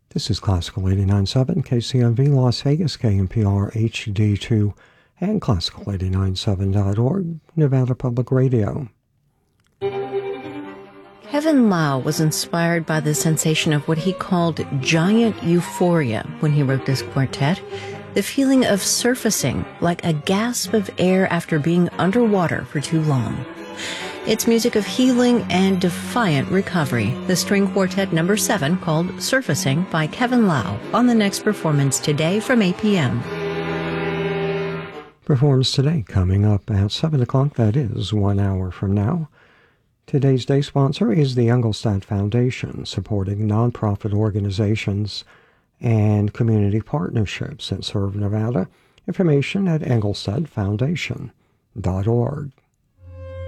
This is Classical 89.7 KCMV Las Vegas, KNPR HD2, and Classical897.org, Nevada Public Radio. Kevin Lau was inspired by the sensation of what he called giant euphoria when he wrote this quartet, the feeling of surfacing like a gasp of air after being underwater for too long. It's music of healing and defiant recovery. The string quartet number 7 called Surfacing by Kevin Lau on the next performance today from 8 p.m. Performs today coming up at 7 o'clock, that is 1 hour from now. Today's day sponsor is the Engelstad Foundation, supporting nonprofit organizations and community partnerships that serve Nevada. Information at engelstadfoundation.org.